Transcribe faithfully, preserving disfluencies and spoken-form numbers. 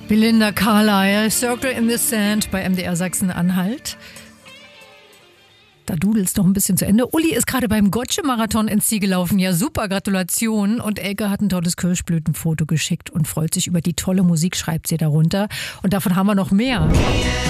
Belinda Carlisle, Circle in the Sand bei M D R Sachsen-Anhalt. Da dudelst noch ein bisschen zu Ende. Uli ist gerade beim Gotche-Marathon ins Ziel gelaufen. Ja, super, Gratulation. Und Elke hat ein tolles Kirschblütenfoto geschickt und freut sich über die tolle Musik, schreibt sie darunter. Und davon haben wir noch mehr.